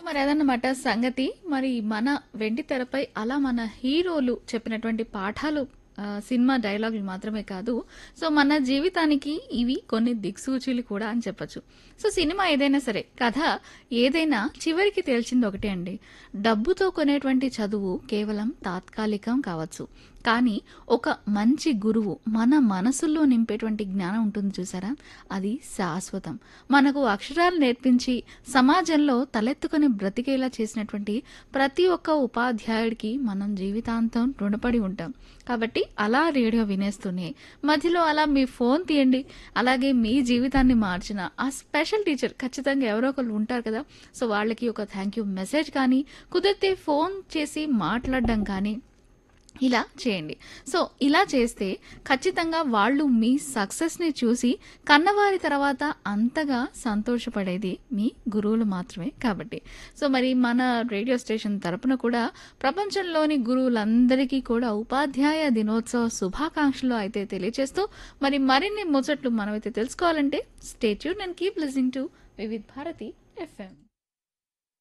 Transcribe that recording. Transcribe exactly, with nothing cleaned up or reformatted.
మరి అదన్నమాట సంగతి. మరి మన వెండితెరపై అలా మన హీరోలు చెప్పినటువంటి పాఠాలు ఆహ్, సినిమా డైలాగులు మాత్రమే కాదు. సో, మన జీవితానికి ఇవి కొన్ని దిక్సూచీలు కూడా అని చెప్పొచ్చు. సో, సినిమా ఏదైనా సరే, కథ ఏదైనా చివరికి తేల్చింది ఒకటే అండి. డబ్బుతో కొనేటువంటి చదువు కేవలం తాత్కాలికం కావచ్చు. కానీ ఒక మంచి గురువు మన మనసుల్లో నింపేటువంటి జ్ఞానం ఉంటుంది చూసారా? అది శాశ్వతం. మనకు అక్షరాలు నేర్పించి సమాజంలో తలెత్తుకొని బ్రతికేలా చేసినటువంటి ప్రతి ఒక్క ఉపాధ్యాయుడికి మనం జీవితాంతం రుణపడి ఉంటాం. కాబట్టి అలా రేడియో వినేస్తూనే మధ్యలో అలా మీ ఫోన్ తీయండి. అలాగే మీ జీవితాన్ని మార్చిన ఆ స్పెషల్ టీచర్ ఖచ్చితంగా ఎవరో ఒకళ్ళు ఉంటారు కదా! సో, వాళ్ళకి ఒక థ్యాంక్ యూ మెసేజ్ కానీ, కుదిరితే ఫోన్ చేసి మాట్లాడడం కానీ ఇలా చేయండి. సో, ఇలా చేస్తే ఖచ్చితంగా వాళ్ళు మీ సక్సెస్‌ని చూసి కన్నవారి తర్వాత అంతగా సంతోషపడేది మీ గురువులు మాత్రమే కాబట్టి. సో, మరి మన రేడియో స్టేషన్ తరపున కూడా ప్రపంచంలోని గురువులందరికీ కూడా ఉపాధ్యాయ దినోత్సవ శుభాకాంక్షలు అయితే తెలియజేస్తూ, మరి మరిన్ని ముచ్చట్లు మనమైతే తెలుసుకోవాలంటే stay tuned and keep listening to Vividh Bharati FM.